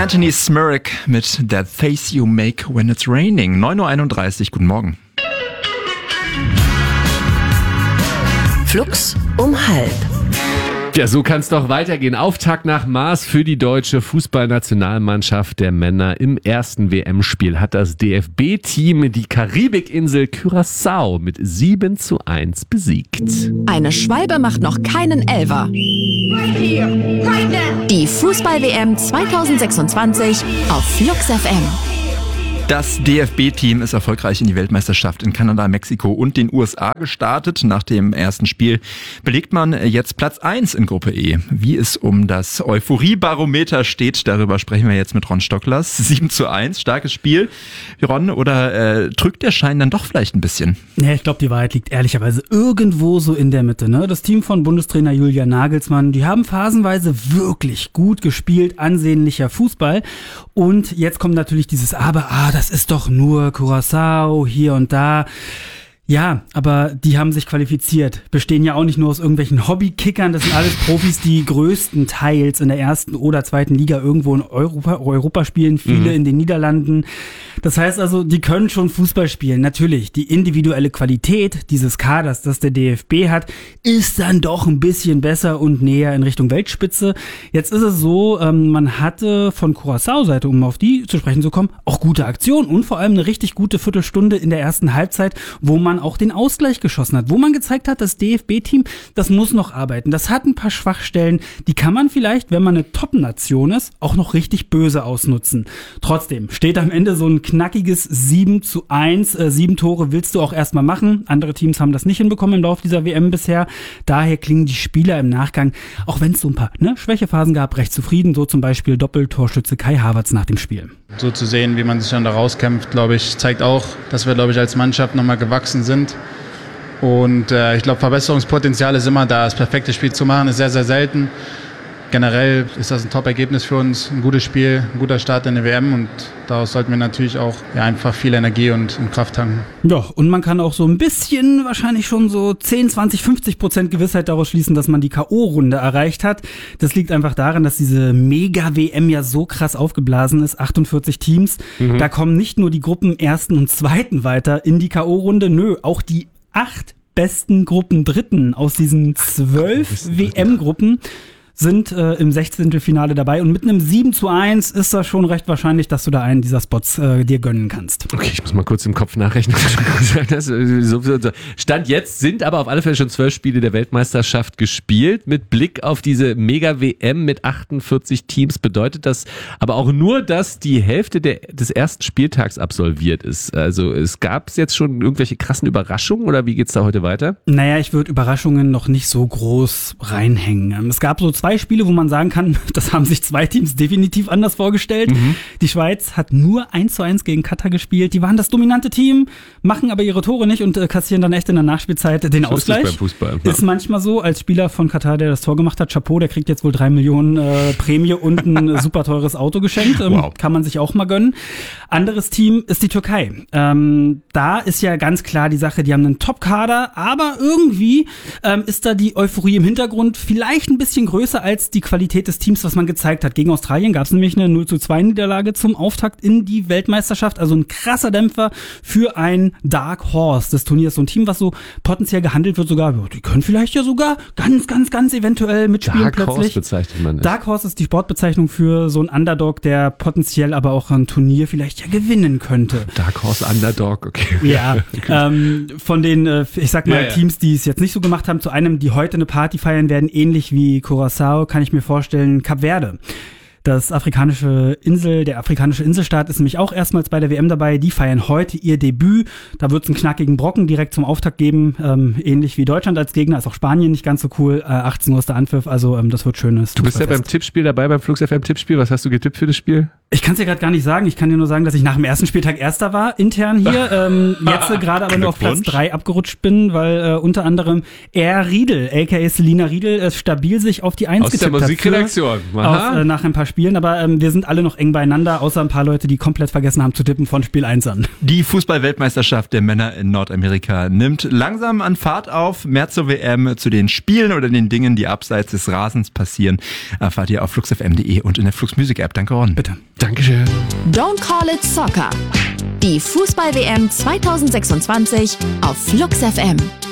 Anthony Smirrick mit That Face You Make When It's Raining. 9.31 Uhr, guten Morgen. Flux um 12:30. Ja, so kann es doch weitergehen. Auftakt nach Maß für die deutsche Fußballnationalmannschaft der Männer. Im ersten WM-Spiel hat das DFB-Team die Karibikinsel Curaçao mit 7:1 besiegt. Eine Schwalbe macht noch keinen Elfer. Die Fußball-WM 2026 auf Flux FM. Das DFB-Team ist erfolgreich in die Weltmeisterschaft in Kanada, Mexiko und den USA gestartet. Nach dem ersten Spiel belegt man jetzt Platz 1 in Gruppe E. Wie es um das Euphorie-Barometer steht, darüber sprechen wir jetzt mit Ron Stocklers. 7:1, starkes Spiel. Ron, oder drückt der Schein dann doch vielleicht ein bisschen? Ja, ich glaube, die Wahrheit liegt ehrlicherweise irgendwo so in der Mitte. Ne? Das Team von Bundestrainer Julian Nagelsmann, die haben phasenweise wirklich gut gespielt, ansehnlicher Fußball. Und jetzt kommt natürlich dieses das ist doch nur Curaçao hier und da. Ja, aber die haben sich qualifiziert. Bestehen ja auch nicht nur aus irgendwelchen Hobbykickern. Das sind alles Profis, die größtenteils in der ersten oder zweiten Liga irgendwo in Europa spielen. Viele in den Niederlanden. Das heißt also, die können schon Fußball spielen. Natürlich, die individuelle Qualität dieses Kaders, das der DFB hat, ist dann doch ein bisschen besser und näher in Richtung Weltspitze. Jetzt ist es so, man hatte von Curaçao-Seite, um auf die zu sprechen zu kommen, auch gute Aktionen und vor allem eine richtig gute Viertelstunde in der ersten Halbzeit, wo man auch den Ausgleich geschossen hat, wo man gezeigt hat, das DFB-Team, das muss noch arbeiten. Das hat ein paar Schwachstellen, die kann man vielleicht, wenn man eine Top-Nation ist, auch noch richtig böse ausnutzen. Trotzdem steht am Ende so ein knackiges 7:1. 7 Tore willst du auch erstmal machen. Andere Teams haben das nicht hinbekommen im Laufe dieser WM bisher. Daher klingen die Spieler im Nachgang, auch wenn es so ein paar Schwächephasen gab, recht zufrieden. So zum Beispiel Doppeltorschütze Kai Havertz nach dem Spiel. So zu sehen, wie man sich dann da rauskämpft, glaube ich, zeigt auch, dass wir, glaube ich, als Mannschaft nochmal gewachsen sind. Und ich glaube, Verbesserungspotenzial ist immer da. Das perfekte Spiel zu machen ist sehr, sehr selten. Generell ist das ein Top-Ergebnis für uns, ein gutes Spiel, ein guter Start in der WM und daraus sollten wir natürlich auch einfach viel Energie und Kraft tanken. Ja, und man kann auch so ein bisschen, wahrscheinlich schon so 10, 20, 50% Gewissheit daraus schließen, dass man die K.O.-Runde erreicht hat. Das liegt einfach daran, dass diese Mega-WM ja so krass aufgeblasen ist, 48 Teams. Da kommen nicht nur die Gruppen Ersten und Zweiten weiter in die K.O.-Runde, auch die 8 besten Gruppen Dritten aus diesen 12 WM-Gruppen sind im 16. Finale dabei und mit einem 7:1 ist das schon recht wahrscheinlich, dass du da einen dieser Spots dir gönnen kannst. Okay, ich muss mal kurz im Kopf nachrechnen. Stand jetzt sind aber auf alle Fälle schon 12 Spiele der Weltmeisterschaft gespielt. Mit Blick auf diese Mega-WM mit 48 Teams bedeutet das aber auch nur, dass die Hälfte des ersten Spieltags absolviert ist. Also es gab jetzt schon irgendwelche krassen Überraschungen oder wie geht's da heute weiter? Naja, ich würde Überraschungen noch nicht so groß reinhängen. Es gab so 2 Spiele, wo man sagen kann, das haben sich 2 Teams definitiv anders vorgestellt. Die Schweiz hat nur 1:1 gegen Katar gespielt. Die waren das dominante Team, machen aber ihre Tore nicht und kassieren dann echt in der Nachspielzeit den Ausgleich. Ist beim Fußball. Ist manchmal so, als Spieler von Katar, der das Tor gemacht hat, Chapeau, der kriegt jetzt wohl 3 Millionen Prämie und ein super teures Auto geschenkt. Wow. Kann man sich auch mal gönnen. Anderes Team ist die Türkei. Da ist ja ganz klar die Sache, die haben einen Top-Kader, aber irgendwie ist da die Euphorie im Hintergrund vielleicht ein bisschen größer als die Qualität des Teams, was man gezeigt hat. Gegen Australien gab es nämlich eine 0:2 Niederlage zum Auftakt in die Weltmeisterschaft. Also ein krasser Dämpfer für ein Dark Horse des Turniers. So ein Team, was so potenziell gehandelt wird, sogar, die können vielleicht ja sogar ganz eventuell mitspielen Dark plötzlich. Horse bezeichnet man das. Dark Horse ist die Sportbezeichnung für so einen Underdog, der potenziell aber auch ein Turnier vielleicht ja gewinnen könnte. Dark Horse Underdog, okay. Ja, von den, ich sag mal, Teams, die es jetzt nicht so gemacht haben, zu einem, die heute eine Party feiern werden, ähnlich wie Curaçao, kann ich mir vorstellen, Kap Verde. Der afrikanische Inselstaat ist nämlich auch erstmals bei der WM dabei. Die feiern heute ihr Debüt. Da wird es einen knackigen Brocken direkt zum Auftakt geben. Ähnlich wie Deutschland als Gegner. Ist auch Spanien nicht ganz so cool. 18 Uhr ist der Anpfiff. Also das wird schönes. Du bist ja beim Tippspiel dabei, beim Flux FM Tippspiel. Was hast du getippt für das Spiel? Ich kann es dir gerade gar nicht sagen. Ich kann dir nur sagen, dass ich nach dem ersten Spieltag Erster war, intern hier. Jetzt gerade aber nur auf Platz 3 abgerutscht bin, weil unter anderem Riedel, a.k.a. Selina Riedel, stabil sich auf die 1 getippt hat. Aus der Musikredaktion. Nach ein paar Spielen. spielen, aber wir sind alle noch eng beieinander, außer ein paar Leute, die komplett vergessen haben zu tippen von Spiel 1 an. Die Fußball-Weltmeisterschaft der Männer in Nordamerika nimmt langsam an Fahrt auf. Mehr zur WM, zu den Spielen oder den Dingen, die abseits des Rasens passieren, erfahrt ihr auf fluxfm.de und in der Flux Music App. Danke, Ron. Bitte. Dankeschön. Don't Call It Soccer. Die Fußball-WM 2026 auf Flux FM.